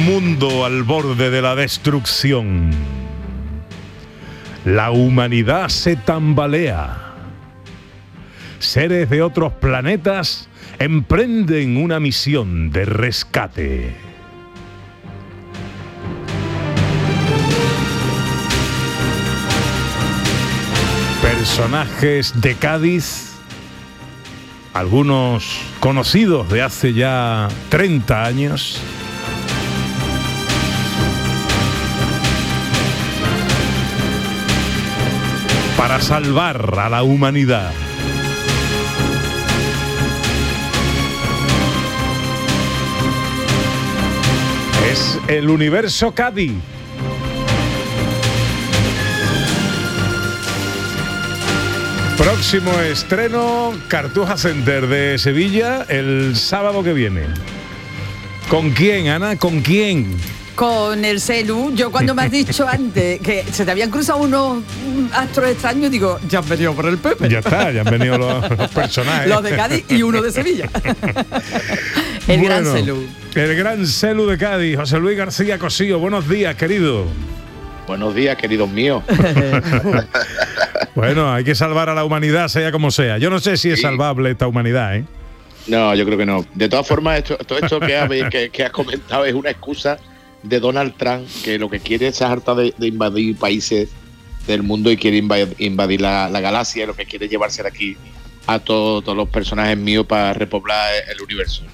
Un mundo al borde de la destrucción. La humanidad se tambalea. Seres de otros planetas emprenden una misión de rescate. Personajes de Cádiz, algunos conocidos de hace ya 30 años, para salvar a la humanidad. Es el Universo Cádiz. Próximo estreno, Cartuja Center de Sevilla, el sábado que viene. ¿Con quién, Ana? ¿Con quién? Con el Celu. Yo cuando me has dicho antes que se te habían cruzado unos astros extraños, digo, ya han venido por el Pepe. Ya está, ya han venido los personajes. Los de Cádiz y uno de Sevilla. El gran Celu. El gran Celu de Cádiz, José Luis García Cosío. Buenos días, querido. Buenos días, queridos míos. Bueno, hay que salvar a la humanidad, sea como sea. Yo no sé si es salvable esta humanidad, ¿eh? No, yo creo que no. De todas formas, todo esto que has comentado es una excusa de Donald Trump, que lo que quiere es harta de invadir países del mundo y quiere invadir la galaxia, lo que quiere llevarse de aquí a todos los personajes míos para repoblar el universo.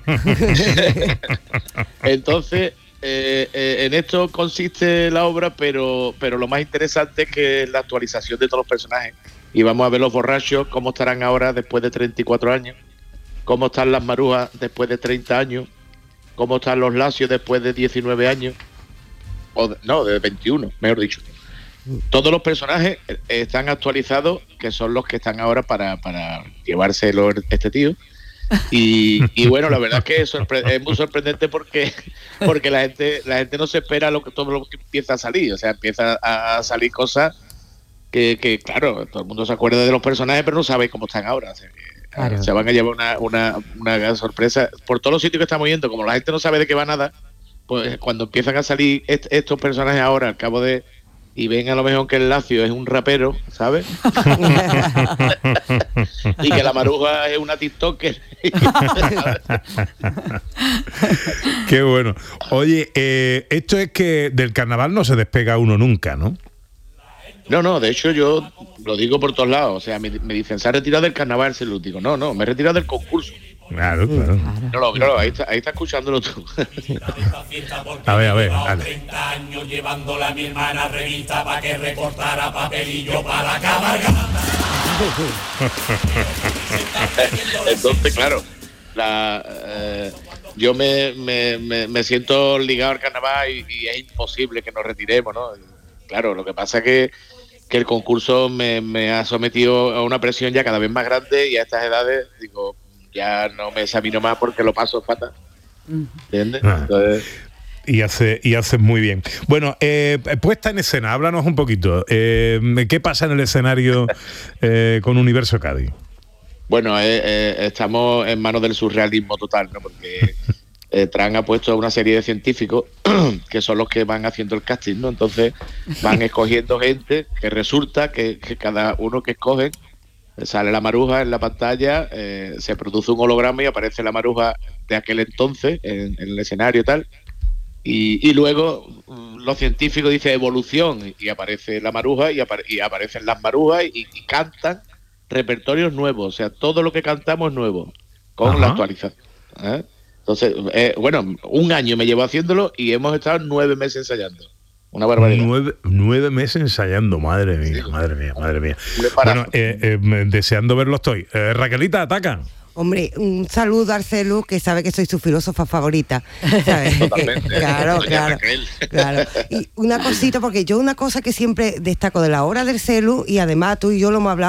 Entonces en esto consiste la obra, pero lo más interesante es que es la actualización de todos los personajes. Y vamos a ver los borrachos, cómo estarán ahora después de 34 años, cómo están las marujas después de 30 años, cómo están los lacios después de 19 años, de 21, mejor dicho. Todos los personajes están actualizados, que son los que están ahora para llevárselo este tío. Y bueno, la verdad es que es muy sorprendente porque la gente no se espera todo lo que empieza a salir. O sea, empieza a salir cosas que claro, todo el mundo se acuerda de los personajes, pero no sabe cómo están ahora. O sea, claro. Se van a llevar una gran sorpresa por todos los sitios que estamos yendo. Como la gente no sabe de qué va nada, pues cuando empiezan a salir estos personajes ahora, al cabo de... y ven a lo mejor que el Lacio es un rapero, ¿sabes? Y que la Maruja es una TikToker. Qué bueno. Oye, esto es que del carnaval no se despega uno nunca, ¿no? No, de hecho yo lo digo por todos lados. O sea, me dicen, se ha retirado del carnaval, se lo digo. No, me he retirado del concurso. Claro. No, ahí está escuchándolo tú. A ver, dale. 30 años llevándola a mi hermana revista para que recortara papelillo para la cabalgata. Entonces, claro, yo me siento ligado al carnaval y es imposible que nos retiremos, ¿no? Claro, lo que pasa es que el concurso me ha sometido a una presión ya cada vez más grande y a estas edades, digo, ya no me examino más porque lo paso fatal. ¿Entiendes? Entonces... Y haces muy bien. Bueno, puesta en escena, háblanos un poquito. ¿Qué pasa en el escenario con Universo Cádiz? Bueno, estamos en manos del surrealismo total, ¿no? Porque Tran ha puesto una serie de científicos que son los que van haciendo el casting, ¿no? Entonces van escogiendo gente que resulta que cada uno que escogen sale la Maruja en la pantalla, se produce un holograma y aparece la Maruja de aquel entonces en el escenario y tal. Y luego los científicos dicen evolución y aparece la Maruja y aparecen las Marujas y cantan repertorios nuevos. O sea, todo lo que cantamos es nuevo con la actualización. Entonces, bueno, un año me llevo haciéndolo y hemos estado 9 meses ensayando. Una barbaridad. 9 meses ensayando, madre mía. Bueno, deseando verlo estoy. Raquelita, ataca. Hombre, un saludo a Arcelu, que sabe que soy su filósofa favorita, ¿sabes? Totalmente. Claro. Y una cosita, porque yo una cosa que siempre destaco de la obra del Celu, y además tú y yo lo hemos hablado